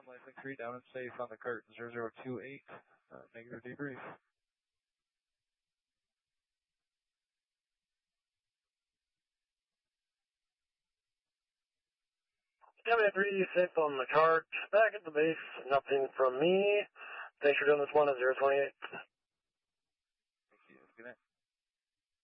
Lifelink 3 down and safe on the cart 0028. Negative debrief. Kevin 3, safe on the cart. Back at the base, nothing from me. Thanks for doing this one at 028.